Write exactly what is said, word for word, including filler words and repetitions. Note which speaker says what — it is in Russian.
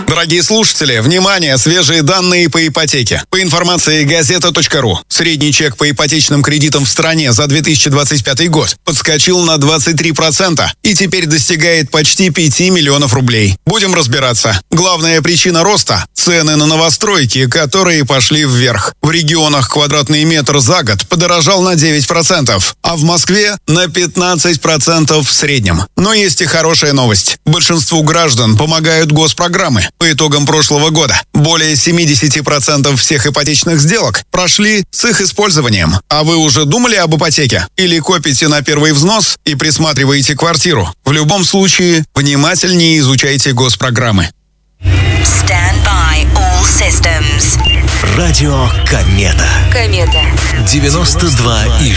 Speaker 1: Дорогие слушатели, внимание, свежие данные по ипотеке. По информации газета точка ру, средний чек по ипотечным кредитам в стране за две тысячи двадцать пятый год подскочил на двадцать три процента и теперь достигает почти пяти миллионов рублей. Будем разбираться. Главная причина роста – цены на новостройки, которые пошли вверх. В регионах квадратный метр за год подорожал на девять процентов, а в Москве на пятнадцать процентов в среднем. Но есть и хорошая новость. Большинству граждан помогают госпрограммы. По итогам прошлого года более семьдесят процентов всех ипотечных сделок прошли с их использованием. А вы уже думали об ипотеке? Или копите на первый взнос и присматриваете квартиру? В любом случае, внимательнее изучайте госпрограммы.
Speaker 2: Stand by all systems.
Speaker 3: Радио Комета.
Speaker 2: Комета.
Speaker 3: девяносто два и